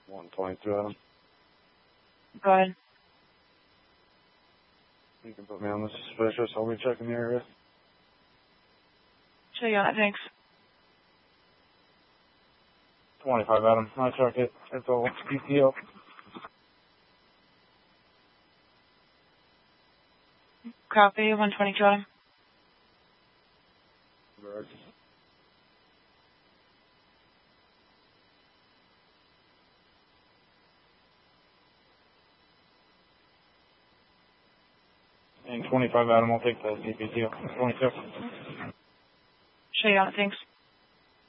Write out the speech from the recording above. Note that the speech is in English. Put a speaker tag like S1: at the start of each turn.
S1: 122 Adam.
S2: Go ahead.
S1: You can put me on the suspicious. I'll be checking the area.
S2: Show you on it, thanks.
S1: 25 Adam. I check it. It's all PTO.
S2: Copy, 122 Adam.
S1: Right. And 25 Adam, I'll take the CPTO. 22.
S2: Show you on it, thanks.